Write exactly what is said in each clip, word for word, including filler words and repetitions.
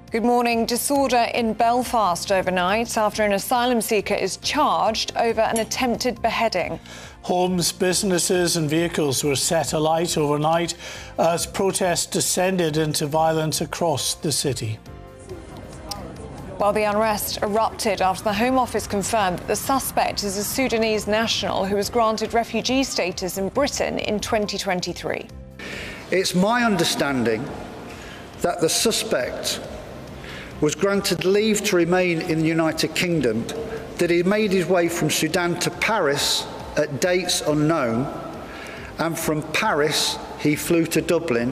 Good morning. Disorder in Belfast overnight after an asylum seeker is charged over an attempted beheading. Homes, businesses and vehicles were set alight overnight as protests descended into violence across the city. Well, the unrest erupted after the Home Office confirmed that the suspect is a Sudanese national who was granted refugee status in Britain in twenty twenty-three. It's my understanding that the suspect was granted leave to remain in the United Kingdom, that he made his way from Sudan to Paris at dates unknown, and from Paris he flew to Dublin.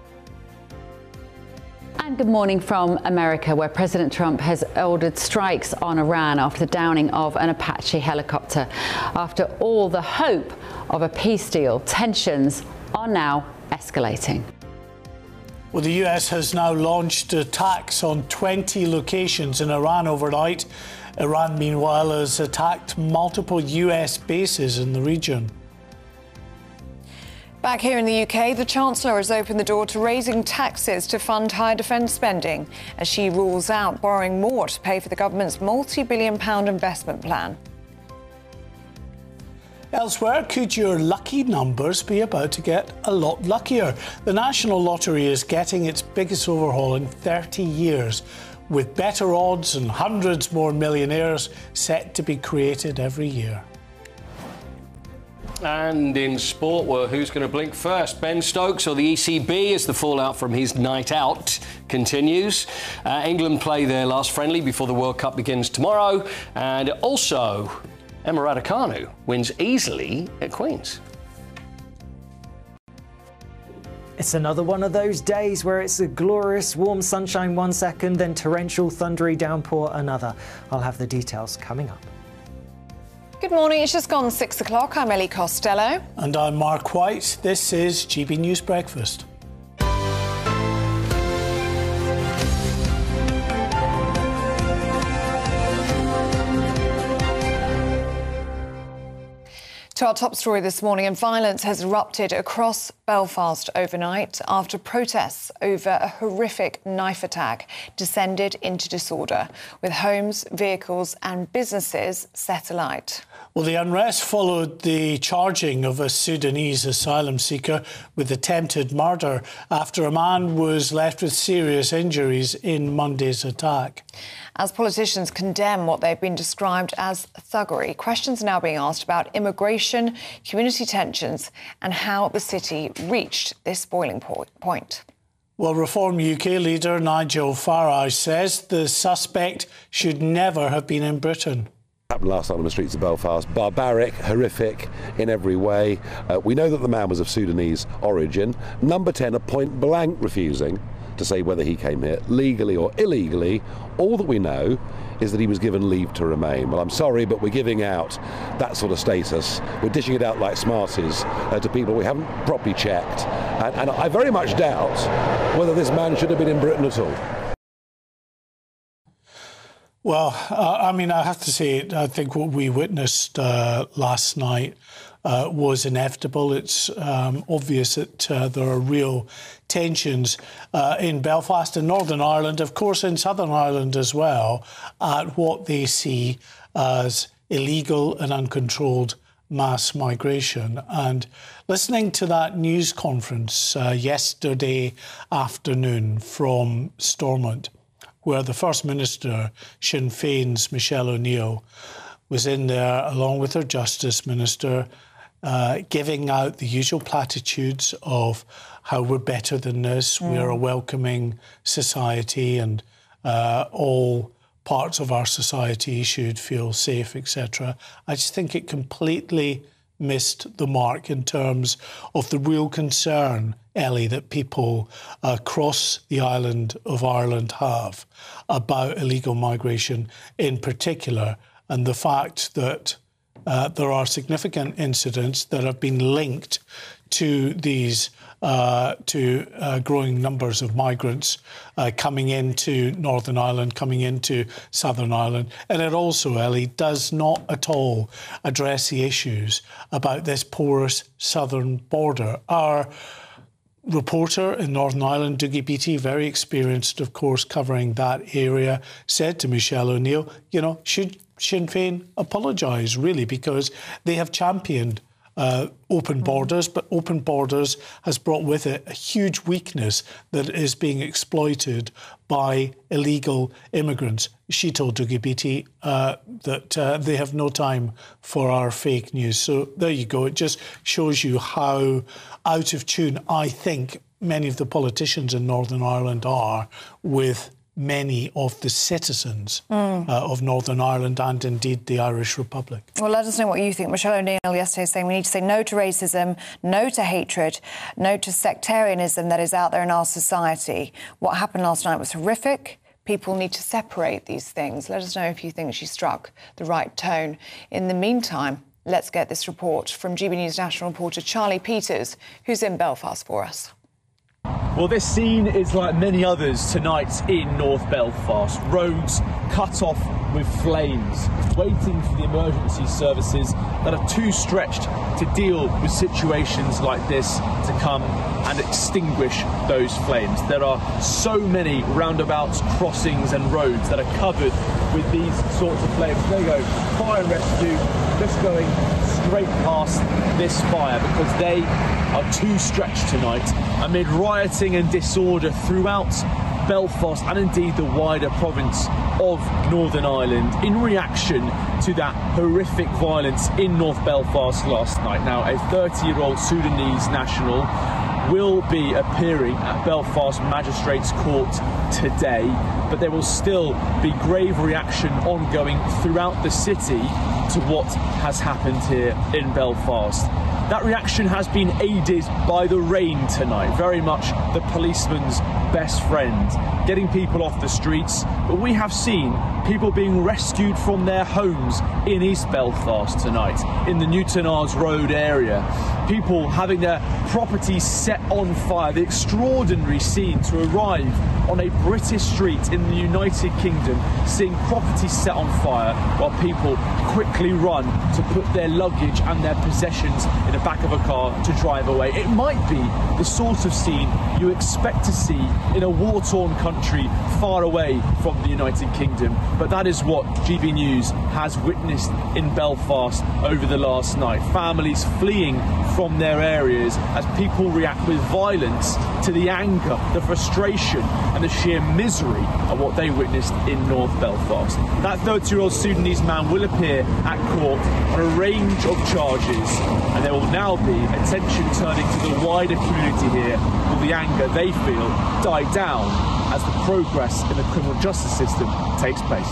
And good morning from America, where President Trump has ordered strikes on Iran after the downing of an Apache helicopter. After all the hope of a peace deal, tensions are now escalating. Well, the U S has now launched attacks on twenty locations in Iran overnight. Iran, meanwhile, has attacked multiple U S bases in the region. Back here in the U K, the Chancellor has opened the door to raising taxes to fund higher defence spending, as she rules out borrowing more to pay for the government's multi-billion pound investment plan. Elsewhere, could your lucky numbers be about to get a lot luckier? The National Lottery is getting its biggest overhaul in thirty years, with better odds and hundreds more millionaires set to be created every year. And in sport, well, who's going to blink first? Ben Stokes or the E C B, as the fallout from his night out continues. Uh, England play their last friendly before the World Cup begins tomorrow. And also, Emma Raducanu wins easily at Queen's. It's another one of those days where it's a glorious warm sunshine one second, then torrential thundery downpour another. I'll have the details coming up. Good morning. It's just gone six o'clock. I'm Ellie Costello. And I'm Mark White. This is G B News Breakfast. To our top story this morning, and violence has erupted across Belfast overnight after protests over a horrific knife attack descended into disorder, with homes, vehicles and businesses set alight. Well, the unrest followed the charging of a Sudanese asylum seeker with attempted murder after a man was left with serious injuries in Monday's attack. As politicians condemn what they've been described as thuggery, questions are now being asked about immigration, community tensions and how the city reached this boiling point. Well, Reform U K leader Nigel Farage says the suspect should never have been in Britain. Happened last night on the streets of Belfast. Barbaric, horrific in every way. Uh, we know that the man was of Sudanese origin. Number ten, a point blank refusing to say whether he came here legally or illegally. All that we know is that he was given leave to remain. Well, I'm sorry, but we're giving out that sort of status. We're dishing it out like Smarties uh, to people we haven't properly checked. And, and I very much doubt whether this man should have been in Britain at all. Well, uh, I mean, I have to say, I think what we witnessed uh, last night uh, was inevitable. It's um, obvious that uh, there are real tensions uh, in Belfast and Northern Ireland, of course in Southern Ireland as well, at what they see as illegal and uncontrolled mass migration. And listening to that news conference uh, yesterday afternoon from Stormont, where the First Minister, Sinn Féin's Michelle O'Neill, was in there along with her Justice Minister, uh, giving out the usual platitudes of how we're better than this, mm. we're a welcoming society and uh, all parts of our society should feel safe, et cetera. I just think it completely missed the mark in terms of the real concern, Ellie, that people across the island of Ireland have about illegal migration in particular, and the fact that uh, there are significant incidents that have been linked to these uh, to uh, growing numbers of migrants uh, coming into Northern Ireland, coming into Southern Ireland. And it also, Ellie, does not at all address the issues about this porous southern border. Our reporter in Northern Ireland, Dougie Beattie, very experienced, of course, covering that area, said to Michelle O'Neill, you know, should Sinn Féin apologise, really, because they have championed uh, open borders, but open borders has brought with it a huge weakness that is being exploited by illegal immigrants. She told Dougie Beattie uh, that uh, they have no time for our fake news. So there you go. It just shows you how out of tune I think many of the politicians in Northern Ireland are with many of the citizens mm. uh, of Northern Ireland and indeed the Irish Republic. Well, let us know what you think. Michelle O'Neill yesterday saying we need to say no to racism, no to hatred, no to sectarianism that is out there in our society. What happened last night was horrific. People need to separate these things. Let us know if you think she struck the right tone. In the meantime, let's get this report from G B News national reporter Charlie Peters, who's in Belfast for us. Well, this scene is like many others tonight in North Belfast. Roads cut off with flames, waiting for the emergency services that are too stretched to deal with situations like this to come and extinguish those flames. There are so many roundabouts, crossings and roads that are covered with these sorts of flames. There you go, fire and rescue just going straight past this fire because they are too stretched tonight amid rioting and disorder throughout Belfast and indeed the wider province of Northern Ireland in reaction to that horrific violence in North Belfast last night. Now, a thirty-year-old Sudanese national will be appearing at Belfast Magistrates Court today, but there will still be grave reaction ongoing throughout the city to what has happened here in Belfast. That reaction has been aided by the rain tonight, very much the policeman's best friend, getting people off the streets. But we have seen people being rescued from their homes in East Belfast tonight, in the Newtonards Road area. People having their properties set on fire. The extraordinary scene to arrive on a British street in the United Kingdom, seeing properties set on fire while people quickly run to put their luggage and their possessions in the back of a car to drive away. It might be the sort of scene you expect to see in a war-torn country far away from the United Kingdom, but that is what G B News has witnessed in Belfast over the last night. Families fleeing from their areas as people react with violence to the anger, the frustration and the sheer misery of what they witnessed in North Belfast. That thirty-year-old Sudanese man will appear at court on a range of charges, and there will now be attention turning to the wider community here. Will the anger they feel die down as the progress in the criminal justice system takes place?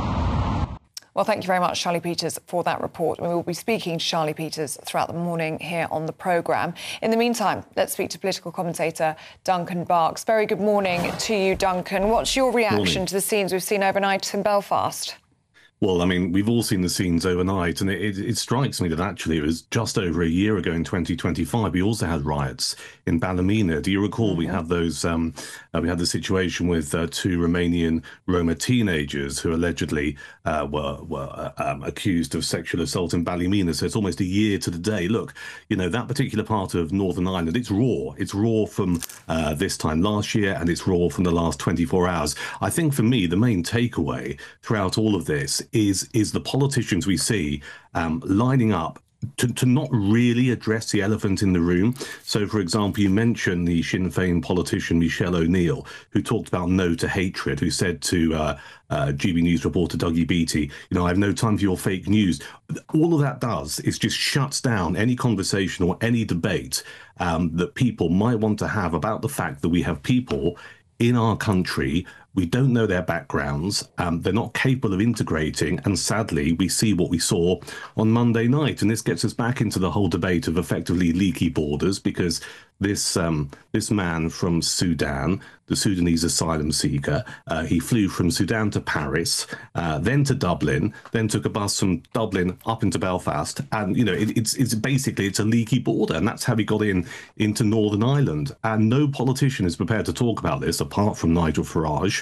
Well, thank you very much, Charlie Peters, for that report. We will be speaking to Charlie Peters throughout the morning here on the programme. In the meantime, let's speak to political commentator Duncan Barks. Very good morning to you, Duncan. What's your reaction morning. to the scenes we've seen overnight in Belfast? Well, I mean, we've all seen the scenes overnight, and it, it, it strikes me that actually it was just over a year ago in twenty twenty-five. We also had riots in Ballymena. Do you recall? Mm-hmm. We had those. Um, uh, we had the situation with uh, two Romanian Roma teenagers who allegedly uh, were were uh, um, accused of sexual assault in Ballymena. So it's almost a year to the day. Look, you know, that particular part of Northern Ireland, it's raw. It's raw from uh, this time last year, and it's raw from the last twenty-four hours. I think for me, the main takeaway throughout all of this is is the politicians we see um, lining up to, to not really address the elephant in the room. So, for example, you mentioned the Sinn Féin politician Michelle O'Neill, who talked about no to hatred, who said to uh, uh, G B News reporter Dougie Beattie, you know, I have no time for your fake news. All of that does is just shuts down any conversation or any debate um, that people might want to have about the fact that we have people in our country. We don't know their backgrounds. Um, they're not capable of integrating. And sadly, we see what we saw on Monday night. And this gets us back into the whole debate of effectively leaky borders, because this um, this man from Sudan, the Sudanese asylum seeker, uh, he flew from Sudan to Paris, uh, then to Dublin, then took a bus from Dublin up into Belfast. And, you know, it, it's it's basically it's a leaky border. And that's how he got in into Northern Ireland. And no politician is prepared to talk about this apart from Nigel Farage.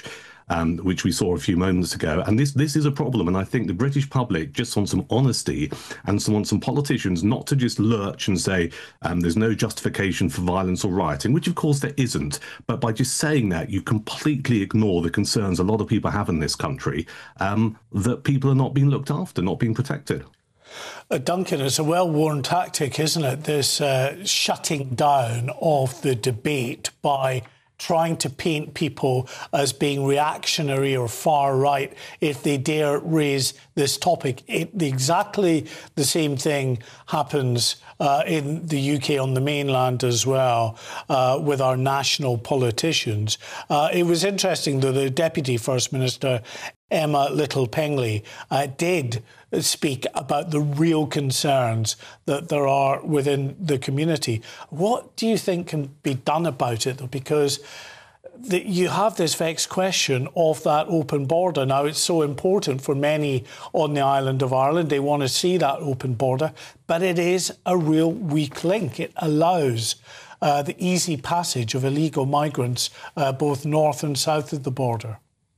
um, which we saw a few moments ago. And this this is a problem. And I think the British public just want some honesty and some, want some politicians not to just lurch and say um, there's no justification for violence or rioting, which of course there isn't. But by just saying that, you completely ignore the concerns a lot of people have in this country, um, that people are not being looked after, not being protected. Uh, Duncan, it's a well-worn tactic, isn't it? This uh, shutting down of the debate by trying to paint people as being reactionary or far right if they dare raise this topic. It, exactly the same thing happens uh, in the U K on the mainland as well uh, with our national politicians. Uh, it was interesting, though, the Deputy First Minister, Emma Little-Pengley, uh, did speak about the real concerns that there are within the community. What do you think can be done about it, though? Because the, you have this vexed question of that open border. Now, it's so important for many on the island of Ireland. They want to see that open border, but it is a real weak link. It allows uh, the easy passage of illegal migrants uh, both north and south of the border.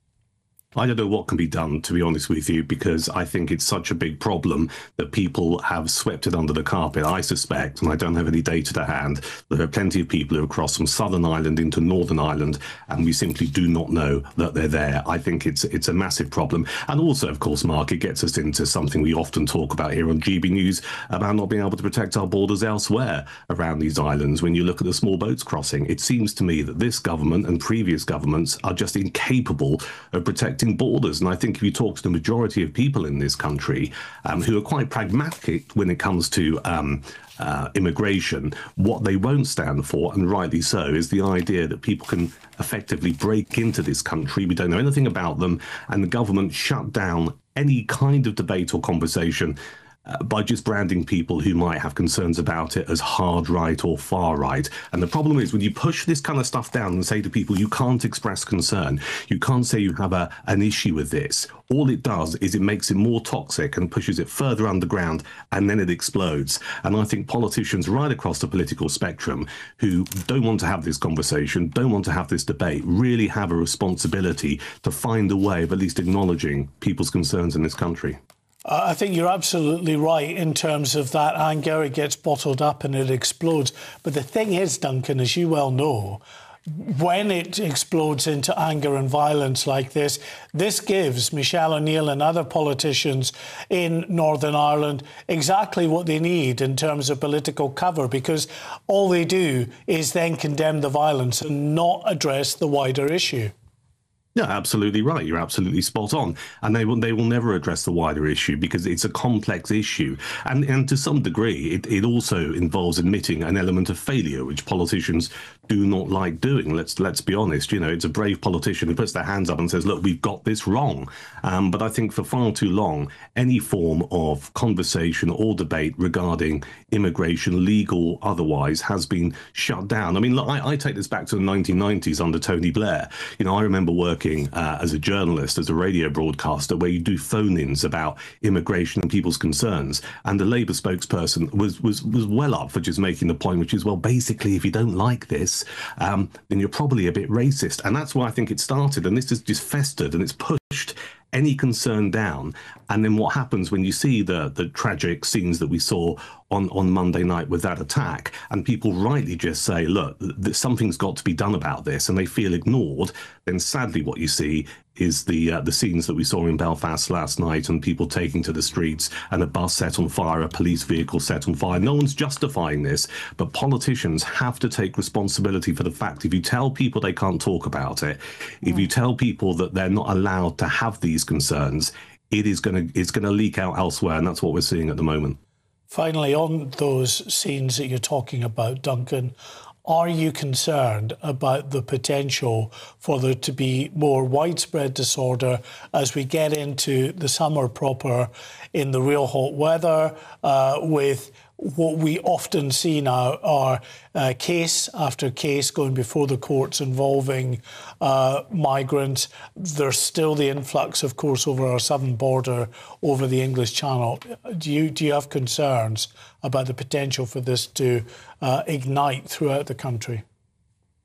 I don't know what can be done, to be honest with you, because I think it's such a big problem that people have swept it under the carpet. I suspect, and I don't have any data to hand, that there are plenty of people who have crossed from Southern Ireland into Northern Ireland, and we simply do not know that they're there. I think it's it's a massive problem. And also, of course, Mark, it gets us into something we often talk about here on G B News, about not being able to protect our borders elsewhere around these islands. When you look at the small boats crossing, it seems to me that this government and previous governments are just incapable of protecting borders. And I think if you talk to the majority of people in this country um, who are quite pragmatic when it comes to um, uh, immigration, what they won't stand for, and rightly so, is the idea that people can effectively break into this country. We don't know anything about them, and the government shut down any kind of debate or conversation Uh, by just branding people who might have concerns about it as hard right or far right. And the problem is, when you push this kind of stuff down and say to people you can't express concern, you can't say you have a, an issue with this, all it does is it makes it more toxic and pushes it further underground, and then it explodes. And I think politicians right across the political spectrum who don't want to have this conversation, don't want to have this debate, really have a responsibility to find a way of at least acknowledging people's concerns in this country. Uh, I think you're absolutely right in terms of that anger. It gets bottled up and it explodes. But the thing is, Duncan, as you well know, when it explodes into anger and violence like this, this gives Michelle O'Neill and other politicians in Northern Ireland exactly what they need in terms of political cover, because all they do is then condemn the violence and not address the wider issue. Yeah, absolutely right. You're absolutely spot on. And they will they will never address the wider issue because it's a complex issue. And and to some degree, it, it also involves admitting an element of failure, which politicians do not like doing. Let's let's be honest. You know, it's a brave politician who puts their hands up and says, look, we've got this wrong. Um, but I think for far too long, any form of conversation or debate regarding immigration, legal, otherwise, has been shut down. I mean, look, I, I take this back to the nineteen nineties under Tony Blair. You know, I remember working Uh, as a journalist, as a radio broadcaster, where you do phone-ins about immigration and people's concerns, and the Labour spokesperson was was was well up for just making the point, which is, well, basically, if you don't like this, um, then you're probably a bit racist. And that's why I think it started, and this has just festered and it's pushed any concern down. And then what happens when you see the the tragic scenes that we saw on, on Monday night with that attack, and people rightly just say, look, th something's got to be done about this, and they feel ignored, then sadly what you see is the uh, the scenes that we saw in Belfast last night, and people taking to the streets, and a bus set on fire, a police vehicle set on fire. No one's justifying this, but politicians have to take responsibility for the fact if you tell people they can't talk about it, if you tell people that they're not allowed to have these concerns, it is going to it's going to leak out elsewhere, and that's what we're seeing at the moment. Finally, on those scenes that you're talking about, Duncan, are you concerned about the potential for there to be more widespread disorder as we get into the summer proper, in the real hot weather, uh, with what we often see now are uh, case after case going before the courts involving uh, migrants? There's still the influx, of course, over our southern border, over the English Channel. Do you, do you have concerns about the potential for this to uh, ignite throughout the country?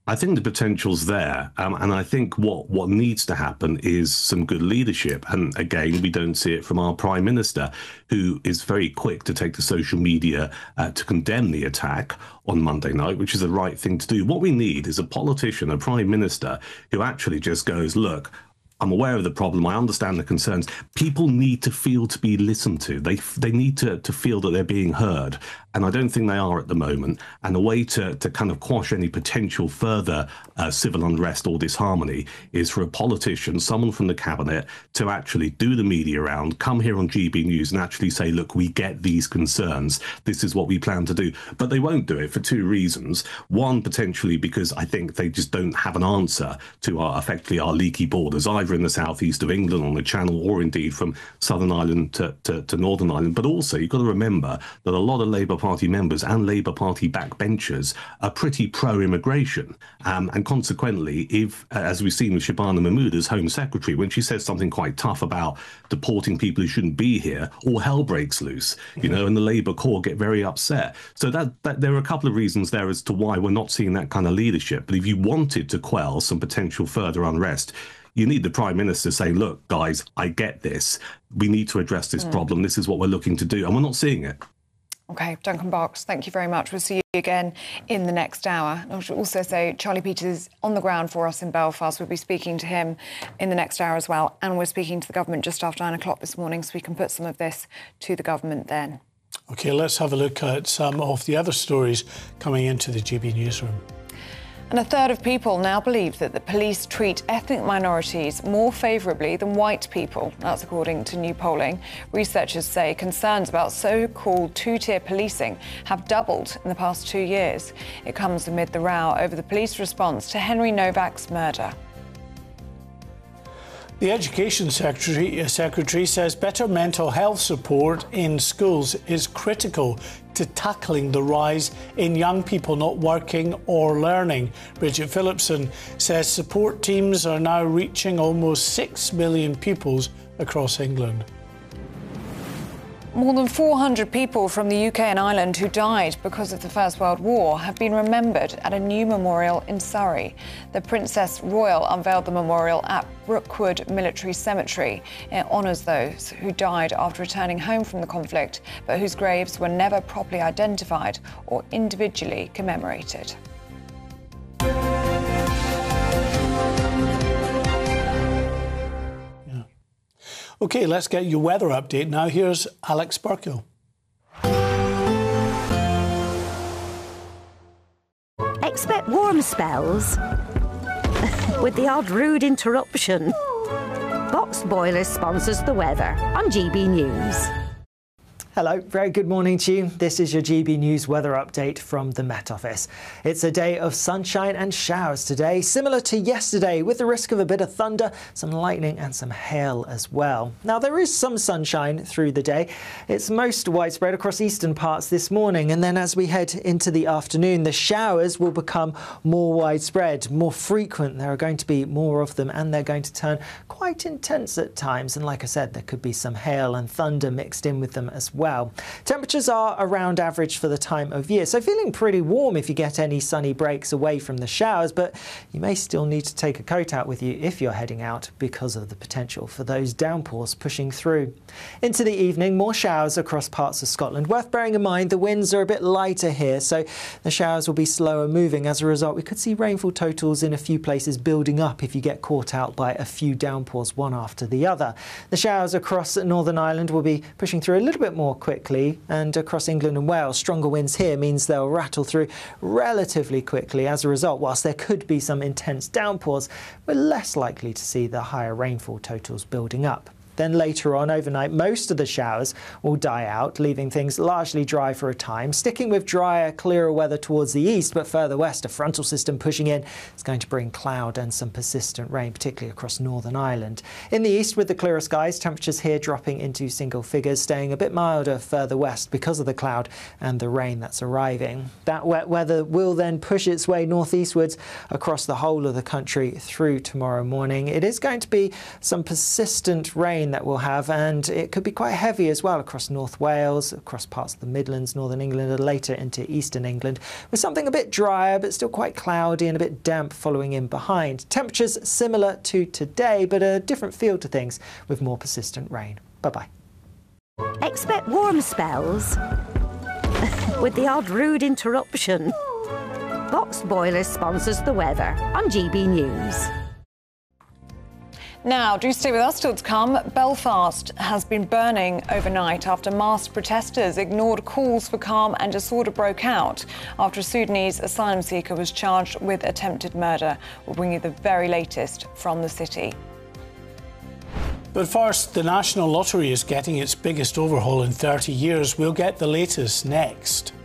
I think the potential's there, um, and I think what, what needs to happen is some good leadership. And again, we don't see it from our Prime Minister, who is very quick to take to social media uh, to condemn the attack on Monday night, which is the right thing to do. What we need is a politician, a Prime Minister, who actually just goes, look, I'm aware of the problem. I understand the concerns. People need to feel to be listened to. They they need to, to feel that they're being heard. And I don't think they are at the moment. And a way to, to kind of quash any potential further uh, civil unrest or disharmony is for a politician, someone from the cabinet, to actually do the media round, come here on G B News and actually say, look, we get these concerns. This is what we plan to do. But they won't do it for two reasons. One, potentially because I think they just don't have an answer to our, effectively our leaky borders, either in the southeast of England on the Channel or indeed from Southern Ireland to, to, to Northern Ireland. But also, you've got to remember that a lot of Labour Party members and Labour Party backbenchers are pretty pro-immigration. Um, and consequently, if, as we've seen with Shabana Mahmood as Home Secretary, when she says something quite tough about deporting people who shouldn't be here, all hell breaks loose, you know, and the Labour core get very upset. So that, that there are a couple of reasons there as to why we're not seeing that kind of leadership. But if you wanted to quell some potential further unrest, you need the Prime Minister saying, look, guys, I get this. We need to address this mm. problem. This is what we're looking to do. And we're not seeing it. OK, Duncan Barks, thank you very much. We'll see you again in the next hour. I should also say Charlie Peters is on the ground for us in Belfast. We'll be speaking to him in the next hour as well. And we're speaking to the government just after nine o'clock this morning, so we can put some of this to the government then. OK, let's have a look at some of the other stories coming into the G B newsroom. And a third of people now believe that the police treat ethnic minorities more favourably than white people. That's according to new polling. Researchers say concerns about so-called two-tier policing have doubled in the past two years. It comes amid the row over the police response to Henry Novak's murder. The Education Secretary, Secretary says better mental health support in schools is critical to tackling the rise in young people not working or learning. Bridget Phillipson says support teams are now reaching almost six million pupils across England. More than four hundred people from the U K and Ireland who died because of the First World War have been remembered at a new memorial in Surrey. The Princess Royal unveiled the memorial at Brookwood Military Cemetery. It honours those who died after returning home from the conflict, but whose graves were never properly identified or individually commemorated. OK, let's get your weather update now. Here's Alex Burkill. Expect warm spells with the odd rude interruption. Box Boilers sponsors the weather on G B News. Hello, very good morning to you. This is your G B News weather update from the Met Office. It's a day of sunshine and showers today, similar to yesterday, with the risk of a bit of thunder, some lightning and some hail as well. Now, there is some sunshine through the day. It's most widespread across eastern parts this morning, and then as we head into the afternoon, the showers will become more widespread, more frequent. There are going to be more of them, and they're going to turn quite intense at times. And like I said, there could be some hail and thunder mixed in with them as well. Well. Temperatures are around average for the time of year, so feeling pretty warm if you get any sunny breaks away from the showers, but you may still need to take a coat out with you if you're heading out because of the potential for those downpours pushing through. Into the evening, more showers across parts of Scotland. Worth bearing in mind the winds are a bit lighter here, so the showers will be slower moving. As a result, we could see rainfall totals in a few places building up if you get caught out by a few downpours one after the other. The showers across Northern Ireland will be pushing through a little bit more quickly, and across England and Wales, stronger winds here means they'll rattle through relatively quickly. As a result, whilst there could be some intense downpours, we're less likely to see the higher rainfall totals building up. Then later on overnight, most of the showers will die out, leaving things largely dry for a time, sticking with drier, clearer weather towards the east, but further west, a frontal system pushing in is going to bring cloud and some persistent rain, particularly across Northern Ireland. In the east, with the clearer skies, temperatures here dropping into single figures, staying a bit milder further west because of the cloud and the rain that's arriving. That wet weather will then push its way northeastwards across the whole of the country through tomorrow morning. It is going to be some persistent rain rain that we'll have, and it could be quite heavy as well across North Wales, across parts of the Midlands, Northern England, and later into Eastern England, with something a bit drier but still quite cloudy and a bit damp following in behind. Temperatures similar to today, but a different feel to things with more persistent rain. Bye-bye. Expect warm spells with the odd rude interruption. Boxed Boilers sponsors the weather on G B News. Now, do stay with us still to come. Belfast has been burning overnight after masked protesters ignored calls for calm and disorder broke out after a Sudanese asylum seeker was charged with attempted murder. We'll bring you the very latest from the city. But first, the National Lottery is getting its biggest overhaul in thirty years. We'll get the latest next.